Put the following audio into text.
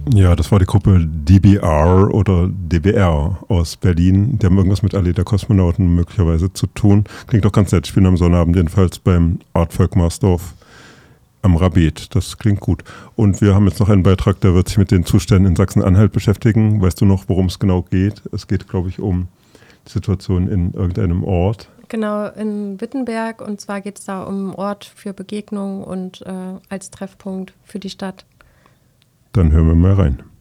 Ja, das war die Gruppe DBR oder DBR aus Berlin. Die haben irgendwas mit Allee der Kosmonauten möglicherweise zu tun. Klingt doch ganz nett. Spielen am Sonnabend jedenfalls beim Artvolk Marsdorf am Rabet. Das klingt gut. Und wir haben jetzt noch einen Beitrag, der wird sich mit den Zuständen in Sachsen-Anhalt beschäftigen. Weißt du noch, worum es genau geht? Es geht, glaube ich, um die Situation in irgendeinem Ort. Genau, in Wittenberg. Und zwar geht es da um einen Ort für Begegnungen und als Treffpunkt für die Stadt. Dann hören wir mal rein.